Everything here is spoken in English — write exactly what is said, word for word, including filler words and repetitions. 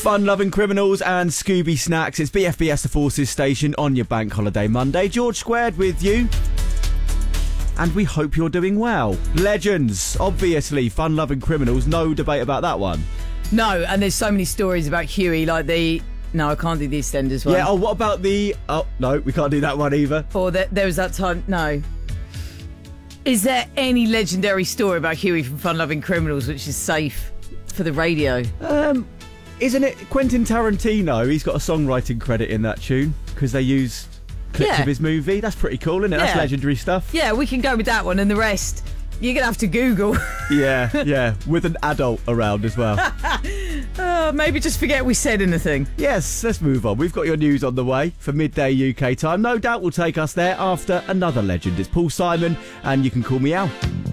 Fun-loving criminals and Scooby Snacks. It's B F B S The Forces station on your bank holiday Monday. George Squared with you. And we hope you're doing well. Legends, obviously, fun-loving criminals. No debate about that one. No, and there's so many stories about Huey, like the... No, I can't do the EastEnders one. Yeah, oh, what about the... Oh, no, we can't do that one either. Or the, there was that time... No. Is there any legendary story about Huey from Fun-Loving Criminals which is safe for the radio? Um... Isn't it Quentin Tarantino? He's got a songwriting credit in that tune because they use clips Yeah. of his movie. That's pretty cool, isn't it? That's Yeah. legendary stuff. Yeah, we can go with that one, and the rest you're going to have to Google. Yeah, yeah, with an adult around as well. uh, maybe just forget we said anything. Yes, let's move on. We've got your news on the way for midday U K time. No doubt will take us there after another legend. It's Paul Simon, and you can call me Al.